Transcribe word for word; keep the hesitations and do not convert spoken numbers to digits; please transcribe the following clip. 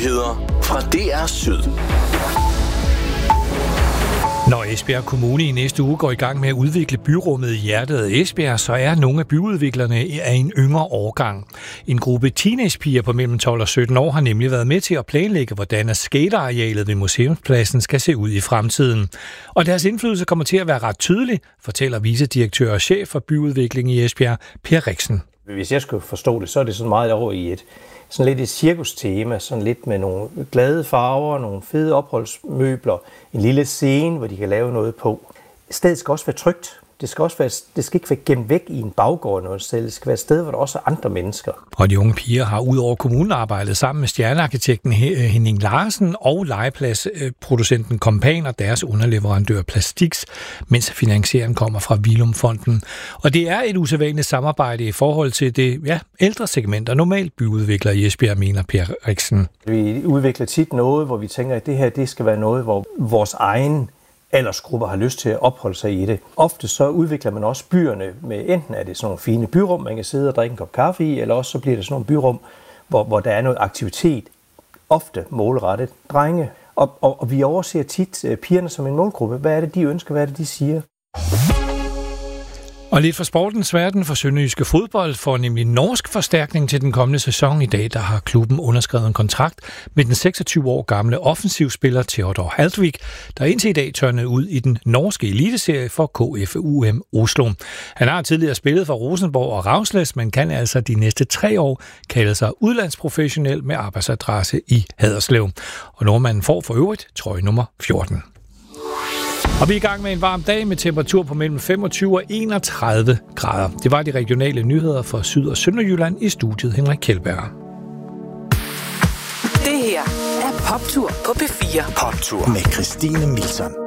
Nyheder fra D R Syd. Når Esbjerg Kommune i næste uge går i gang med at udvikle byrummet i hjertet af Esbjerg, så er nogle af byudviklerne af en yngre årgang. En gruppe teenagepiger på mellem tolv og sytten år har nemlig været med til at planlægge, hvordan skatearealet ved museumspladsen skal se ud i fremtiden. Og deres indflydelse kommer til at være ret tydelig, fortæller vicedirektør og chef for byudvikling i Esbjerg, Per Riksen. Hvis jeg skulle forstå det, så er det sådan meget over i et sådan lidt et cirkustema, sådan lidt med nogle glade farver, nogle fede opholdsmøbler, en lille scene, hvor de kan lave noget på. Stedet skal også være trygt. Det skal, også være, det skal ikke være gemt væk i en baggård noget sted. Det skal være et sted, hvor der også er andre mennesker. Og de unge piger har ud over kommunen arbejdet sammen med stjernearkitekten Henning Larsen og legepladsproducenten Kompan og deres underleverandør Plastix, mens finansieringen kommer fra Vilumfonden. Og det er et usædvanligt samarbejde i forhold til det ja, ældre segment og normalt byudvikler i Esbjerg, mener Per Riksen. Vi udvikler tit noget, hvor vi tænker, at det her det skal være noget, hvor vores egen aldersgrupper har lyst til at opholde sig i det. Ofte så udvikler man også byerne med, enten er det sådan nogle fine byrum, man kan sidde og drikke en kop kaffe i, eller også så bliver det sådan nogle byrum, hvor, hvor der er noget aktivitet, ofte målrettet drenge. Og, og, og vi overser tit uh, pigerne som en målgruppe. Hvad er det, de ønsker? Hvad er det, de siger? Og lidt for sportens verden for sønderjyske fodbold får nemlig norsk forstærkning til den kommende sæson. I dag der har klubben underskrevet en kontrakt med den seksogtyve år gamle offensivspiller Theodor Haldvik, der indtil i dag tørnede ud i den norske eliteserie for K F U M Oslo. Han har tidligere spillet for Rosenborg og Ravsles, men kan altså de næste tre år kalde sig udlandsprofessionel med arbejdsadresse i Haderslev. Og nordmanden får for øvrigt trøje nummer fjorten. Og vi er i gang med en varm dag med temperatur på mellem femogtyve og enogtredive grader. Det var de regionale nyheder for Syd- og Sønderjylland i studiet Henrik Kjeldberg. Det her er Poptur på P fire. Poptur med Christine Milson.